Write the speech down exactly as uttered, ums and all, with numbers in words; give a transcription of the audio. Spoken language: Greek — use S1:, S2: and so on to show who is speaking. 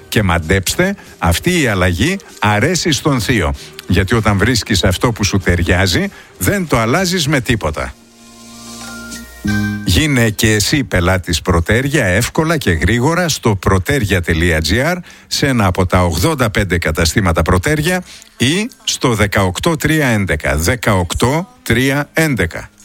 S1: Και μαντέψτε, αυτή η αλλαγή αρέσει στον θείο. Γιατί όταν βρίσκεις αυτό που σου ταιριάζει, δεν το αλλάζεις με τίποτα. Γίνε και εσύ πελάτης Προτέρια εύκολα και γρήγορα στο προτέρια τελεία τζι άρ, σε ένα από τα ογδόντα πέντε καταστήματα Προτέρια ή στο δεκαοκτώ τριακόσια έντεκα. δεκαοκτώ τριακόσια έντεκα.